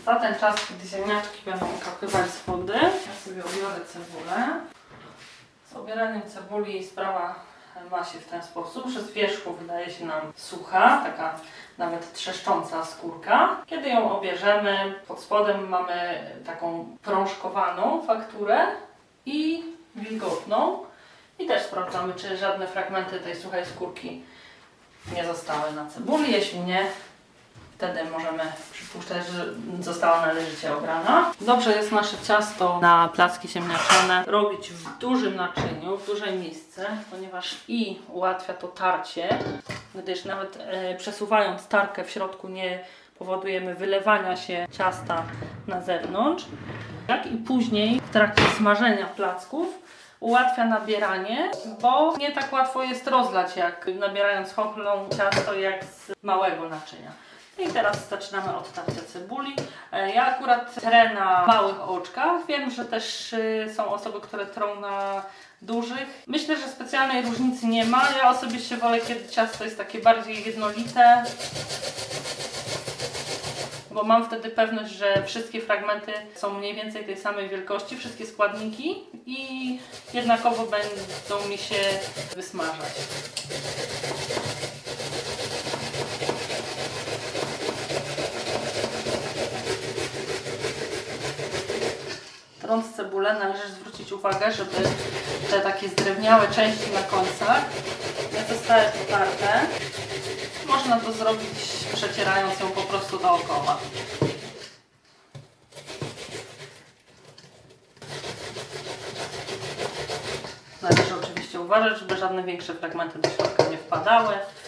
nasta ten czas, kiedy ziemniaczki będą ukapywać z wody. Ja sobie obiorę cebulę. Z obieraniem cebuli sprawa ma się w ten sposób, że z wierzchu wydaje się nam sucha, taka nawet trzeszcząca skórka. Kiedy ją obierzemy, pod spodem mamy taką prążkowaną fakturę i wilgotną. I też sprawdzamy, czy żadne fragmenty tej suchej skórki nie zostały na cebuli. Jeśli nie, wtedy możemy przypuszczać, że została należycie obrana. Dobrze jest nasze ciasto na placki ziemniaczane robić w dużym naczyniu, w dużej misce, ponieważ i ułatwia to tarcie, gdyż nawet przesuwając tarkę w środku nie powodujemy wylewania się ciasta na zewnątrz, jak i później w trakcie smażenia placków ułatwia nabieranie, bo nie tak łatwo jest rozlać, jak nabierając chochlą ciasto, jak z małego naczynia. I teraz zaczynamy od tarcia cebuli. Ja akurat trę na małych oczkach. Wiem, że też są osoby, które trą na dużych. Myślę, że specjalnej różnicy nie ma. Ja osobiście wolę, kiedy ciasto jest takie bardziej jednolite, bo mam wtedy pewność, że wszystkie fragmenty są mniej więcej tej samej wielkości, wszystkie składniki i jednakowo będą mi się wysmażać. Trąc cebulę należy zwrócić uwagę, żeby te takie zdrewniałe części na końcach nie zostały potarte. Można to zrobić przecierając ją po prostu dookoła. Należy oczywiście uważać, żeby żadne większe fragmenty do środka nie wpadały.